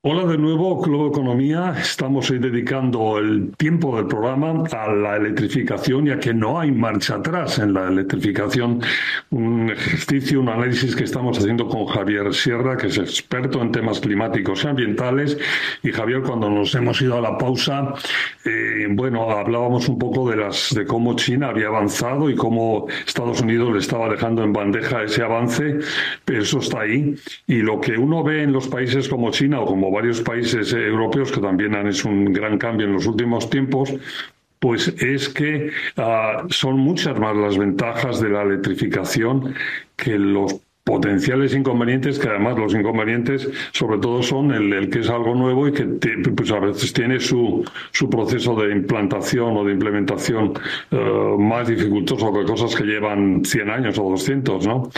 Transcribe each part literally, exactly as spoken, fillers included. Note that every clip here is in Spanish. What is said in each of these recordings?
Hola de nuevo, Globo Economía. Estamos hoy dedicando el tiempo del programa a la electrificación, ya que no hay marcha atrás en la electrificación. Un ejercicio, un análisis que estamos haciendo con Javier Sierra, que es experto en temas climáticos y ambientales. Y Javier, cuando nos hemos ido a la pausa, eh, bueno, hablábamos un poco de las de cómo China había avanzado y cómo Estados Unidos le estaba dejando en bandeja ese avance, pero eso está ahí. Y lo que uno ve en los países como China o como varios países europeos que también han hecho un gran cambio en los últimos tiempos, pues es que uh, son muchas más las ventajas de la electrificación que los potenciales inconvenientes, que además los inconvenientes sobre todo son el, el que es algo nuevo y que te, pues a veces tiene su, su proceso de implantación o de implementación uh, más dificultoso que cosas que llevan cien años o doscientos, ¿no?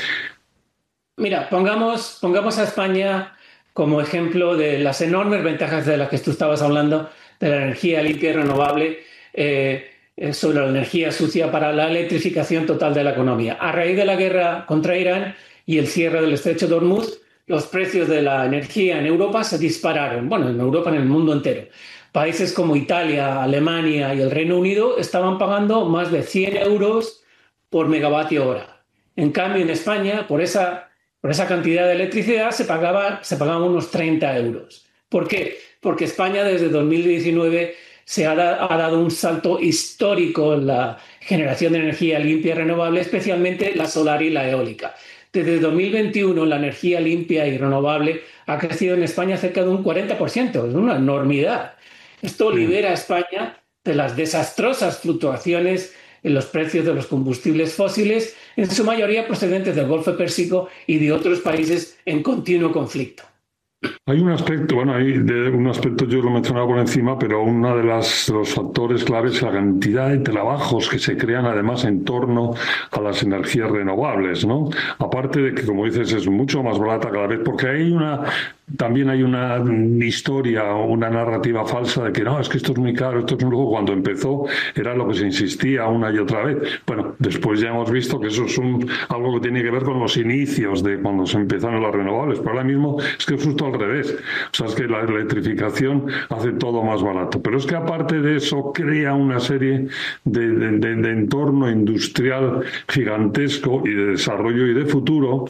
Mira, pongamos, pongamos a España como ejemplo de las enormes ventajas de las que tú estabas hablando, de la energía limpia y renovable, eh, sobre la energía sucia para la electrificación total de la economía. A raíz de la guerra contra Irán y el cierre del estrecho de Hormuz, los precios de la energía en Europa se dispararon. Bueno, en Europa, en el mundo entero. Países como Italia, Alemania y el Reino Unido estaban pagando más de cien euros por megavatio hora. En cambio, en España, por esa Por esa cantidad de electricidad se pagaba, se pagaban unos treinta euros. ¿Por qué? Porque España desde dos mil diecinueve se ha, da, ha dado un salto histórico en la generación de energía limpia y renovable, especialmente la solar y la eólica. Desde dos mil veintiuno la energía limpia y renovable ha crecido en España cerca de un cuarenta por ciento, es una enormidad. Esto libera a España de las desastrosas fluctuaciones en los precios de los combustibles fósiles, en su mayoría procedentes del Golfo Pérsico y de otros países en continuo conflicto. Hay un aspecto, bueno, hay de un aspecto yo lo he mencionado por encima, pero uno de, las, de los factores claves es la cantidad de trabajos que se crean además en torno a las energías renovables, ¿no? Aparte de que, como dices, es mucho más barata cada vez, porque hay una... También hay una historia o una narrativa falsa de que no, es que esto es muy caro, esto es un lujo. Cuando empezó era lo que se insistía una y otra vez. Bueno, después ya hemos visto que eso es un, algo que tiene que ver con los inicios de cuando se empezaron las renovables, pero ahora mismo es que es justo al revés. O sea, es que la electrificación hace todo más barato. Pero es que aparte de eso crea una serie de, de, de, de entorno industrial gigantesco y de desarrollo y de futuro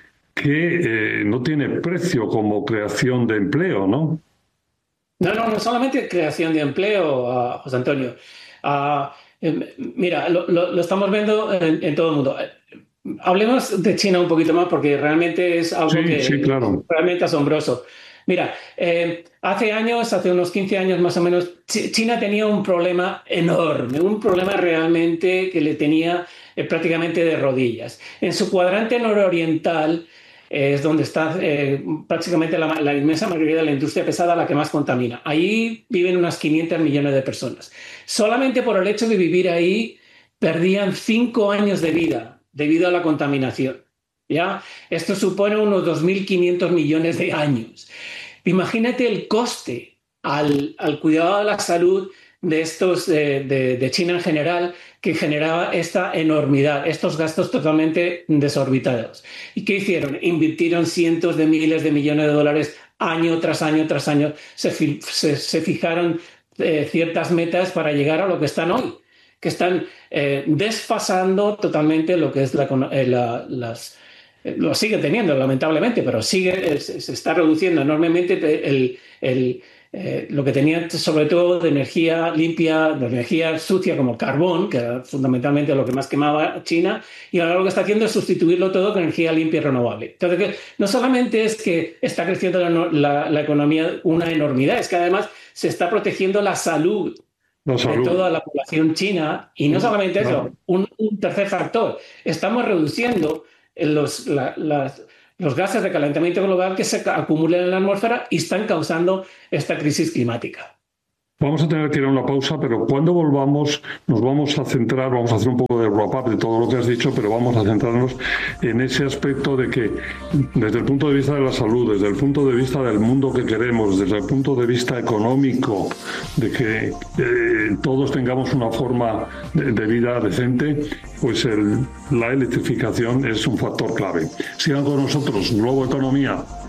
que eh, no tiene precio como creación de empleo, ¿no? No, no, no solamente creación de empleo, uh, José Antonio. Uh, eh, mira, lo, lo, lo estamos viendo en, en todo el mundo. Hablemos de China un poquito más porque realmente es algo sí, que sí, claro. es realmente asombroso. Mira, eh, hace años, hace unos quince años más o menos, China tenía un problema enorme, un problema realmente que le tenía eh, prácticamente de rodillas. En su cuadrante nororiental es donde está eh, prácticamente la, la inmensa mayoría de la industria pesada, la que más contamina. Ahí viven unas quinientos millones de personas. Solamente por el hecho de vivir ahí perdían cinco años de vida debido a la contaminación. ¿Ya? Esto supone unos dos mil quinientos millones de años. Imagínate el coste al, al cuidado de la salud de, estos, eh, de, de China en general, que generaba esta enormidad, estos gastos totalmente desorbitados. ¿Y qué hicieron? Invirtieron cientos de miles de millones de dólares año tras año tras año. Se, se, se fijaron eh, ciertas metas para llegar a lo que están hoy, que están eh, desfasando totalmente lo que es la, eh, la, las... Lo sigue teniendo, lamentablemente, pero sigue, se está reduciendo enormemente el, el, eh, lo que tenía, sobre todo de energía limpia, de energía sucia como carbón, que era fundamentalmente lo que más quemaba China, y ahora lo que está haciendo es sustituirlo todo con energía limpia y renovable. Entonces, no solamente es que está creciendo la, la, la economía una enormidad, es que además se está protegiendo la salud La salud. de toda la población china, y no solamente eso, no. un, un tercer factor, estamos reduciendo Los, la, las, los gases de calentamiento global que se acumulan en la atmósfera y están causando esta crisis climática. Vamos a tener que ir a una pausa, pero cuando volvamos nos vamos a centrar, vamos a hacer un poco de wrap-up de todo lo que has dicho, pero vamos a centrarnos en ese aspecto de que desde el punto de vista de la salud, desde el punto de vista del mundo que queremos, desde el punto de vista económico, de que eh, todos tengamos una forma de, de vida decente, pues el, la electrificación es un factor clave. Sigan con nosotros, Globo Economía.